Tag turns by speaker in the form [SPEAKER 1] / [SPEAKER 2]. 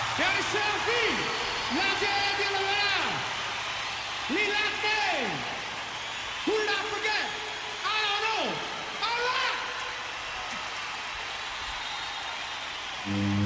[SPEAKER 1] Dari Selfie, Laje Dilara, Lilate, who did I forget? I don't know. All right.